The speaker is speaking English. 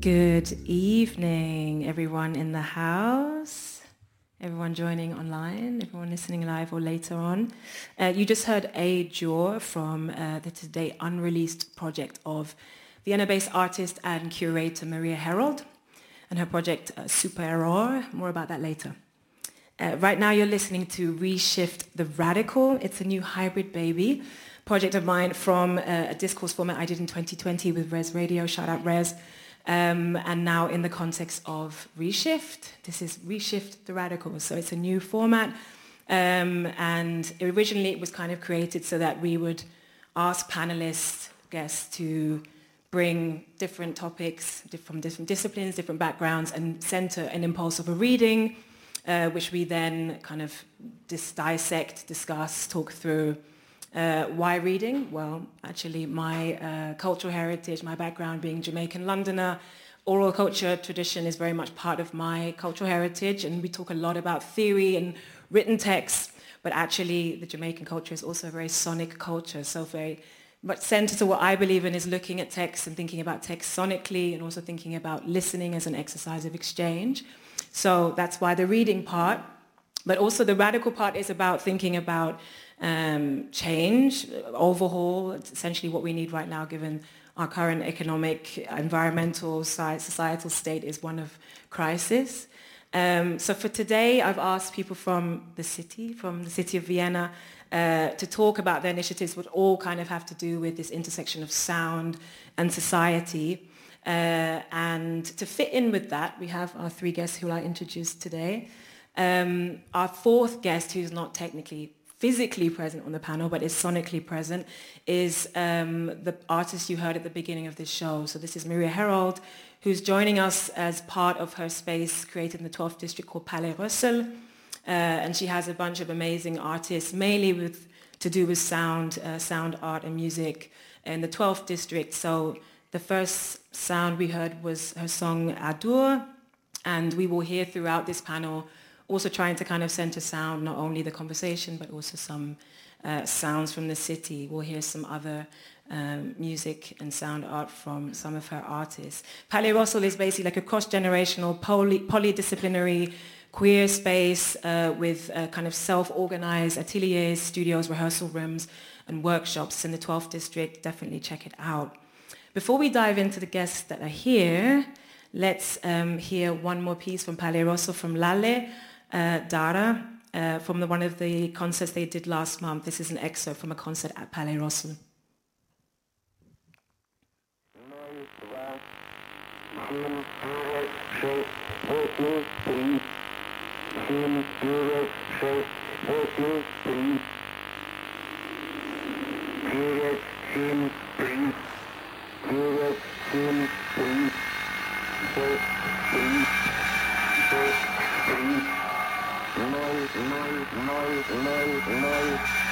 Good evening, everyone in the house, everyone joining online, everyone listening live or later on. You just heard A Jaw from the today unreleased project of Vienna-based artist and curator Maria Herold and her project Super Error. More about that later. Right now you're listening to Reshift the Radical. It's a new hybrid baby project of mine from a discourse format I did in 2020 with Res Radio. Shout out Res. And now in the context of Reshift. This is Reshift the Radical. So it's a new format. And originally it was kind of created so that we would ask panelists, guests to bring different topics from different disciplines, different backgrounds, and center an impulse of a reading, which we then kind of dissect, discuss, talk through. Why reading? Well, actually my cultural heritage, my background being Jamaican Londoner, oral culture tradition is very much part of my cultural heritage, and we talk a lot about theory and written text, but actually the Jamaican culture is also a very sonic culture, so very much centered to what I believe in is looking at text and thinking about text sonically and also thinking about listening as an exercise of exchange. So that's why the reading part, but also the radical part is about thinking about change, overhaul, essentially what we need right now given our current economic, environmental, societal state is one of crisis. So for today, I've asked people from the city of Vienna, to talk about their initiatives, which all kind of have to do with this intersection of sound and society. And to fit in with that, we have our three guests who I introduced today. Our fourth guest, who's not technically physically present on the panel, but is sonically present, is the artist you heard at the beginning of this show. So this is Maria Herold, who's joining us as part of her space created in the 12th district called Palais Russell. And she has a bunch of amazing artists, mainly to do with sound art and music in the 12th district. So the first sound we heard was her song Adour, and we will hear throughout this panel also trying to kind of center sound, not only the conversation, but also some sounds from the city. We'll hear some other music and sound art from some of her artists. Palais Russell is basically like a cross-generational, polydisciplinary, queer space with kind of self-organized ateliers, studios, rehearsal rooms, and workshops in the 12th district. Definitely check it out. Before we dive into the guests that are here, let's hear one more piece from Palais Russell, from Lale Dara, from one of the concerts they did last month. This is an excerpt from a concert at Palais Russell. Noise.